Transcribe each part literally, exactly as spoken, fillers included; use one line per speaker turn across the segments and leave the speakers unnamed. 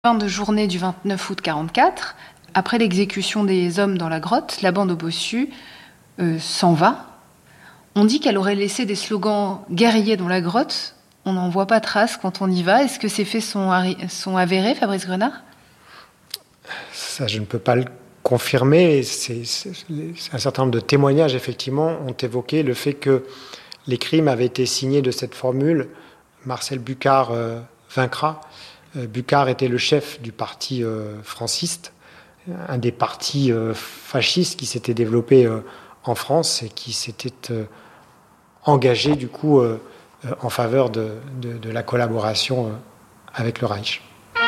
Fin de journée du vingt-neuf août quarante-quatre, après l'exécution des hommes dans la grotte, la bande au bossu euh, s'en va. On dit qu'elle aurait laissé des slogans guerriers dans la grotte. On n'en voit pas trace quand on y va. Est-ce que ces faits sont, sont avérés, Fabrice Grenard ?
Ça, je ne peux pas le confirmer. C'est, c'est, c'est un certain nombre de témoignages, effectivement, ont évoqué le fait que les crimes avaient été signés de cette formule « Marcel Bucquart euh, vaincra ». Bucquart était le chef du parti euh, franciste, un des partis euh, fascistes qui s'était développé euh, en France et qui s'était euh, engagé du coup euh, euh, en faveur de, de, de la collaboration euh, avec le Reich.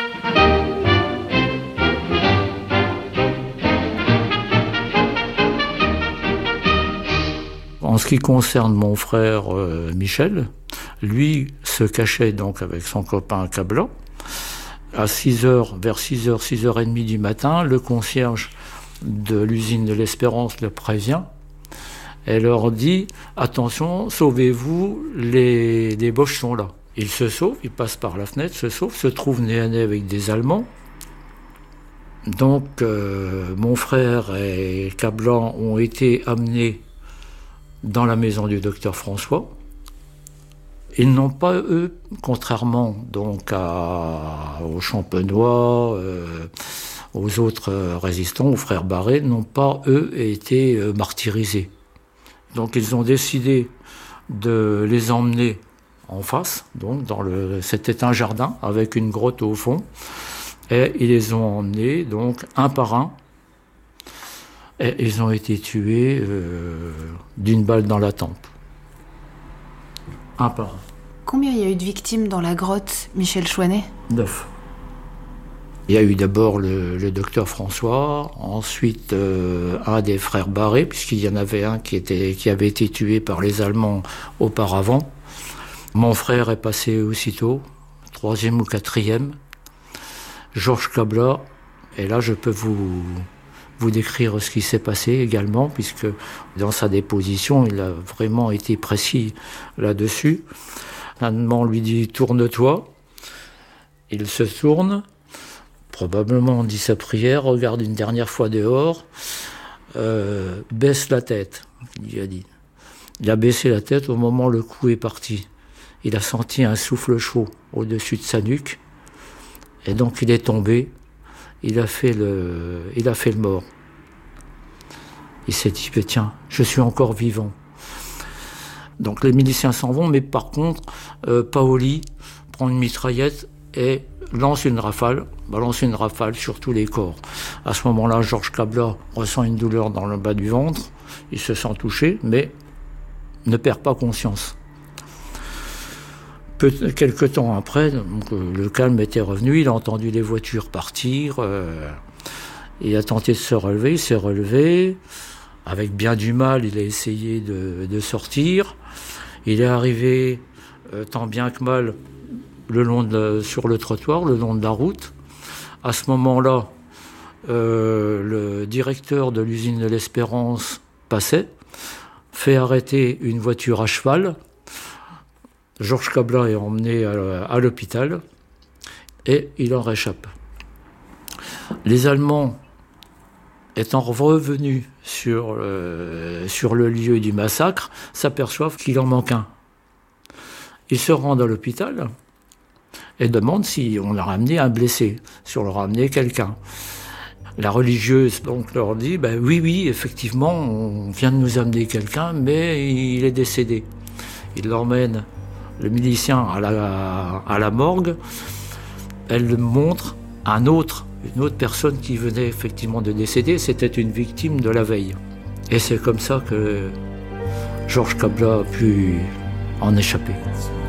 En ce qui concerne mon frère euh, Michel, lui se cachait donc avec son copain Cablan. À six heures, vers six heures, six heures trente du matin, le concierge de l'usine de l'Espérance le prévient et leur dit « Attention, sauvez-vous, les, les Boches sont là ». Il se sauve, il passe par la fenêtre, se sauve, se trouve nez à nez avec des Allemands. Donc euh, mon frère et Cablan ont été amenés dans la maison du docteur François. Ils n'ont pas, eux, contrairement donc à, aux Champenois, euh, aux autres euh, résistants, aux frères Barré, n'ont pas, eux, été euh, martyrisés. Donc ils ont décidé de les emmener en face, donc dans le, c'était un jardin avec une grotte au fond, et ils les ont emmenés donc un par un, et ils ont été tués euh, d'une balle dans la tempe. Un par un.
Combien il y a eu de victimes dans la grotte, Michel Chouanet ?
Neuf. Il y a eu d'abord le, le docteur François, ensuite euh, un des frères Barré, puisqu'il y en avait un qui, était, qui avait été tué par les Allemands auparavant. Mon frère est passé aussitôt, troisième ou quatrième. Georges Cabla, et là je peux vous, vous décrire ce qui s'est passé également, puisque dans sa déposition, il a vraiment été précis là-dessus. L'allemand lui dit « tourne-toi ». Il se tourne, probablement dit sa prière, regarde une dernière fois dehors, euh, baisse la tête, il a dit. Il a baissé la tête au moment où le coup est parti. Il a senti un souffle chaud au-dessus de sa nuque, et donc il est tombé, il a fait le, il a fait le mort. Il s'est dit « tiens, je suis encore vivant ». Donc les miliciens s'en vont, mais par contre, euh, Paoli prend une mitraillette et lance une rafale, balance une rafale sur tous les corps. À ce moment-là, Georges Cabla ressent une douleur dans le bas du ventre, il se sent touché, mais ne perd pas conscience. Peu, quelque temps après, donc, le calme était revenu, il a entendu les voitures partir, euh, il a tenté de se relever, il s'est relevé. Avec bien du mal, il a essayé de, de sortir. Il est arrivé, euh, tant bien que mal, le long de, sur le trottoir, le long de la route. À ce moment-là, euh, le directeur de l'usine de l'Espérance passait, fait arrêter une voiture à cheval. Georges Cabla est emmené à, à l'hôpital et il en réchappe. Les Allemands, étant revenus sur, euh, sur le lieu du massacre, s'aperçoivent qu'il en manque un. Ils se rendent à l'hôpital et demandent si on leur a amené un blessé, si on leur a amené quelqu'un. La religieuse donc leur dit ben, « oui, oui, effectivement, on vient de nous amener quelqu'un, mais il est décédé ». Il l'emmène, le milicien, à la, à la morgue. Elle montre un autre Une autre personne qui venait effectivement de décéder, c'était une victime de la veille. Et c'est comme ça que Georges Cabla a pu en échapper.